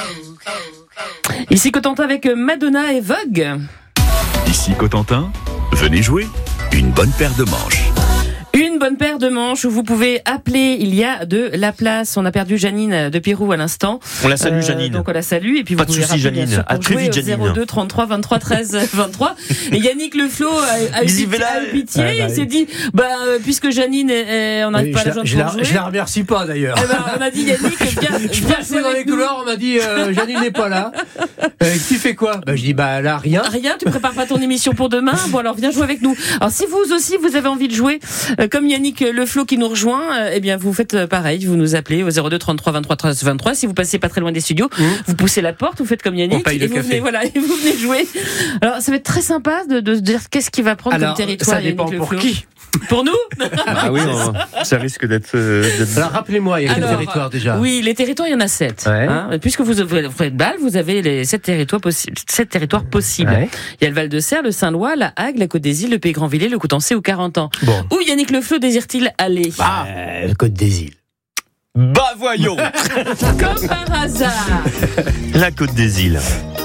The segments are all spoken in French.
Ici Cotentin avec Madonna et Vogue. Ici Cotentin, venez jouer une bonne paire de manches. Une bonne paire de manches où vous pouvez appeler, il y a de la place. On a perdu Janine de Pirou à l'instant. On la salue, Janine. Donc on la salue et puis vous pas de pouvez soucis, rappeler Janine. À très vite, Janine. 02 33 23 13 23. Et Yannick Leflo a eu pitié. Il s'est dit, puisque Janine, on n'arrive pas à la joindre pour jouer. Je la remercie pas d'ailleurs. On a dit Yannick, je passais dans les couloirs, on m'a dit Janine n'est pas là. Tu fais quoi? Je dis là rien. Rien, tu prépares pas ton émission pour demain. Bon alors viens jouer avec nous. Alors si vous aussi vous avez envie de jouer comme Yannick Leflo qui nous rejoint, eh bien vous faites pareil, vous nous appelez au 02 33 23 13 23. Si vous passez pas très loin des studios, vous poussez la porte, vous faites comme Yannick et vous venez jouer. Alors ça va être très sympa de se dire qu'est-ce qu'il va prendre comme territoire. Ça dépend Yannick pour Leflo. qui. Pour nous? Ah oui, ça risque d'être. Alors rappelez-moi, il y a quel territoire déjà? Oui, les territoires, il y en a 7. Ouais. Puisque vous faites balle, vous avez les 7 territoires possibles. Ouais. Il y a le Val-de-Serre, le Saint-Lois, la Hague, la Côte-des-Îles, le Pays-Grand-Villers, le Coutançais ou 40 ans. Bon. Où Yannick Leflo désire-t-il aller? Le Côte des Îles. Bah voyons. Comme par hasard. La Côte des Îles.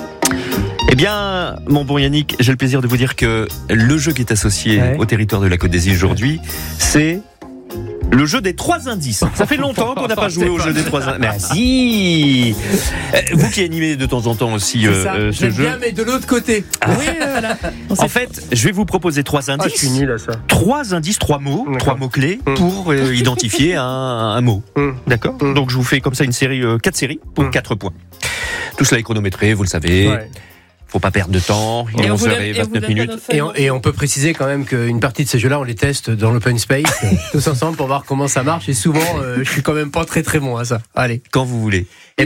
Eh bien, mon bon Yannick, j'ai le plaisir de vous dire que le jeu qui est associé au territoire de la Côte des Îles aujourd'hui, c'est le jeu des 3 indices. Ça fait longtemps qu'on n'a pas joué au jeu des 3 indices. Merci. Vous qui animez de temps en temps aussi ce J'aime jeu. bien, mais de l'autre côté. Oui, voilà. En fait, je vais vous proposer 3 indices. Je suis nul à ça. 3 indices, 3 mots, 3 mots-clés pour identifier un mot. D'accord? Donc je vous fais comme ça une série, 4 séries pour 4 points. Tout cela est chronométré, vous le savez. Ouais. Faut pas perdre de temps, il est 11h29 minutes. Et on peut préciser quand même qu'une partie de ces jeux-là, on les teste dans l'open space, tous ensemble pour voir comment ça marche. Et souvent, je suis quand même pas très très bon à ça. Allez. Quand vous voulez.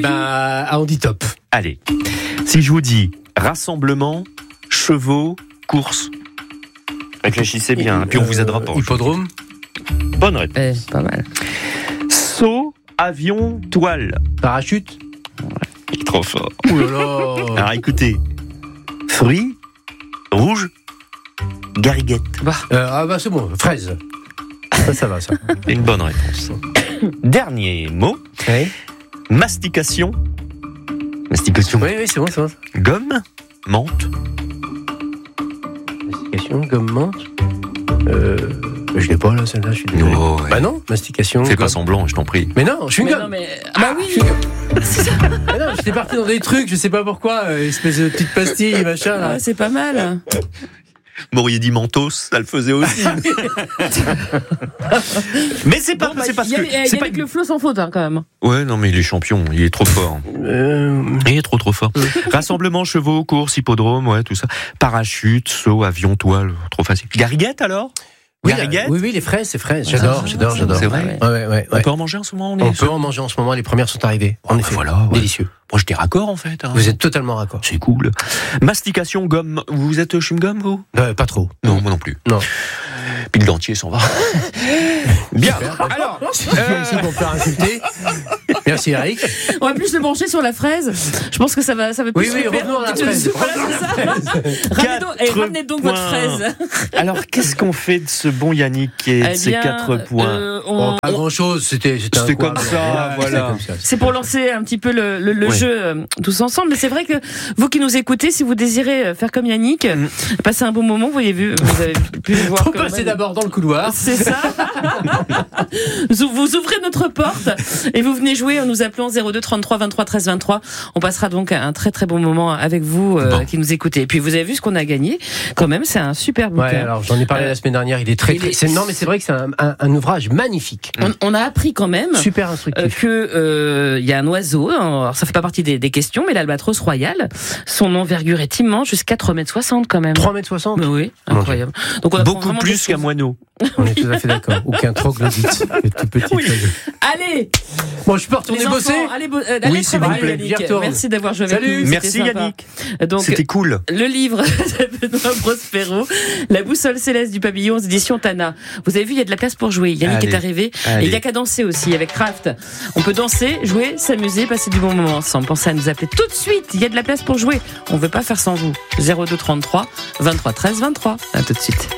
On dit top. Allez. Si je vous dis rassemblement, chevaux, course. Réfléchissez bien, puis on vous aidera pas. Hippodrome. Bonne réponse. Pas mal. Saut, avion, toile. Parachute. Trop fort. Ouh là là. Alors écoutez. Fruits, rouge, gariguette. C'est bon. Fraise. Ça va, ça. Une bonne réponse. Dernier mot. Oui. Mastication. Mastication. Oui, c'est bon. Gomme, menthe. Mastication, gomme, menthe. Je l'ai pas là, celle-là, je suis désolé. Oh, ouais. Bah non, mastication. Fais pas semblant, je t'en prie. Mais non, je suis gomme. Oui. C'est ça. Mais non, j'étais parti dans des trucs, je sais pas pourquoi, espèce de petite pastille, machin. Là. C'est pas mal. M'auriez dit mentos, ça le faisait aussi. Mais c'est pas, c'est parce que. C'est pas Yannick Leflo sans faute, quand même. Ouais, non, mais il est champion, il est trop fort. Il est trop fort. Rassemblement, chevaux, course, hippodrome, ouais, tout ça. Parachute, saut, avion, toile, trop facile. Gariguette alors? Gariguette? Oui, les fraises, c'est fraise. J'adore. C'est vrai? Ouais. On peut en manger en ce moment? On peut en manger en ce moment, les premières sont arrivées. En effet, voilà, ouais. Délicieux. Moi, j'étais raccord en fait. Vous êtes totalement raccord. C'est cool. Mastication, gomme. Vous êtes chewing-gum, vous? Pas trop. Non, moi non plus. Non. Puis le dentier s'en va. Bien. Alors, merci pour me faire insulter. Merci Eric. On va plus le brancher sur la fraise. Je pense que ça va plus. Oui, revenons à la fraise. Ramenez donc votre fraise. Alors, qu'est-ce qu'on fait de ce bon Yannick et de ces 4 points? Pas grand-chose. C'était comme ça, voilà. C'est pour lancer un petit peu le jeu tous ensemble. Mais c'est vrai que vous qui nous écoutez, si vous désirez faire comme Yannick, passer un bon moment, vous avez pu voir. Faut passer d'abord dans le couloir. C'est ça. Vous ouvrez notre porte et vous venez jouer en nous appelant 02 33 23 13 23. On passera donc un très très bon moment avec vous qui nous écoutez. Et puis vous avez vu ce qu'on a gagné. Quand même, c'est un super bouquin. Ouais, alors j'en ai parlé la semaine dernière. Il est très. Non, mais c'est vrai que c'est un ouvrage magnifique. On a appris quand même. Super instructif. Que il y a un oiseau. Alors ça fait pas partie des questions, mais l'albatros royal. Son envergure est immense, jusqu'à 3,60 m quand même. 3,60 m. Oui, incroyable. Donc on beaucoup plus qu'un moineau. On est tout à fait d'accord. Ou qu'un troglodyte. Tout petit. Oui. Allez. Bon, je peux retourner bosser. Allez, oui, s'il vous plaît. Merci d'avoir joué avec nous. Merci Yannick. Donc, c'était cool. Le livre de Benoît Prospero, La boussole céleste du pavillon, édition Tana. Vous avez vu, il y a de la place pour jouer. Yannick est arrivé. Et il y a qu'à danser aussi avec Kraft. On peut danser, jouer, s'amuser, passer du bon moment ensemble. Pensez à nous appeler tout de suite. Il y a de la place pour jouer. On veut pas faire sans vous. 02 33 23 13 23. À tout de suite.